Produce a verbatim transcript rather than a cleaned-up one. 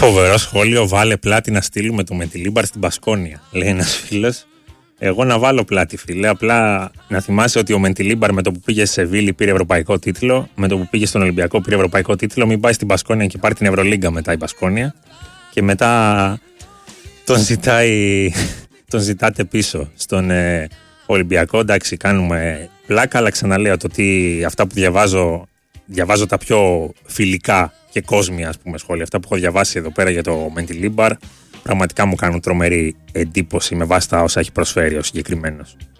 Φοβερό σχόλιο. Βάλε πλάτη να στείλουμε το Μεντιλίμπαρ στην Μπασκόνια, λέει ένας φίλος. Εγώ να βάλω πλάτη, φίλε. Απλά να θυμάσαι ότι ο Μεντιλίμπαρ με το που πήγε σε Σεβίλη πήρε ευρωπαϊκό τίτλο. Με το που πήγε στον Ολυμπιακό πήρε ευρωπαϊκό τίτλο. Μην πάει στην Μπασκόνια και πάρει την Ευρωλίγκα μετά η Μπασκόνια. Και μετά τον, ζητάει, τον ζητάτε πίσω στον ε, Ολυμπιακό. Εντάξει, κάνουμε πλάκα, αλλά ξαναλέω το ότι αυτά που διαβάζω, διαβάζω τα πιο φιλικά και κόσμια, ας πούμε, σχόλια. Αυτά που έχω διαβάσει εδώ πέρα για το Μεντιλίμπαρ πραγματικά μου κάνουν τρομερή εντύπωση με βάση τα όσα έχει προσφέρει ο συγκεκριμένος.